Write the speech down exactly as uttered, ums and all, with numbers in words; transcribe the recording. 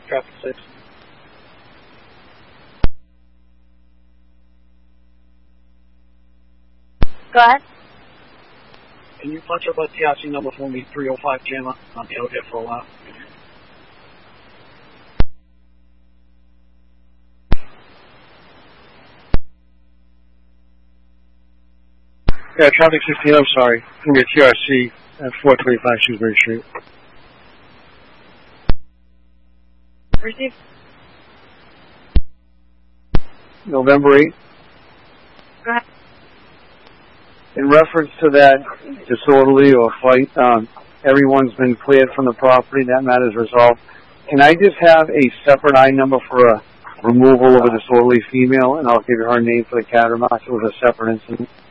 traffic six. Go ahead. Can you punch up a T I C number for me, three oh five Gamma? I'll be out there for a while. Yeah, traffic sixteen, I'm sorry. It's going to be a T R C at four twenty-five Shrewsbury Street. Receive. November eighth. Go ahead. In reference to that disorderly or fight, um, everyone's been cleared from the property. That matter's resolved. Can I just have a separate I number for a removal of a disorderly female, and I'll give you her name for the cataracts? It was a separate incident.